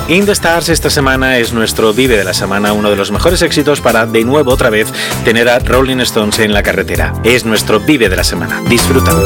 In the Stars esta semana es nuestro Vive de la Semana, uno de los mejores éxitos para, de nuevo, otra vez, tener a Rolling Stones en la carretera. Es nuestro Vive de la Semana. Disfrútalo.